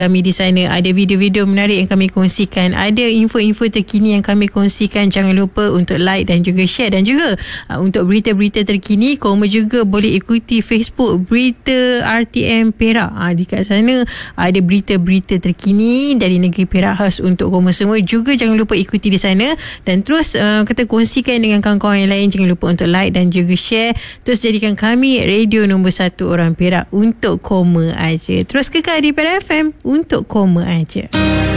kami di sana. Ada video-video menarik yang kami kongsikan, ada info-info terkini yang kami kongsikan. Jangan lupa untuk like dan juga share, dan juga untuk berita-berita terkini Koma juga boleh ikuti Facebook Berita RTM Perak. Di kat sana ada berita-berita terkini dari negeri Perak khas untuk Koma semua. Juga jangan lupa ikuti di sana dan terus kita kongsikan dengan kawan-kawan yang lain. Jangan lupa untuk like dan juga share. Terus jadikan kami radio nombor 1 orang Perak untuk Koma aja. Terus kekal di Perak FM untuk Koma aja.